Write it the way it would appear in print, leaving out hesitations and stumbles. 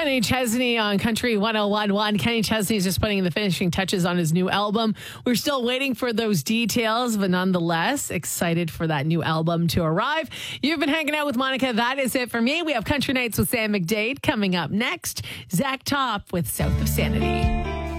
Kenny Chesney on Country 101.1. Kenny Chesney is just putting the finishing touches on his new album. We're still waiting for those details, but nonetheless, excited for that new album to arrive. You've been hanging out with Monica. That is it for me. We have Country Nights with Sam McDade coming up next. Zach Top with South of Sanity.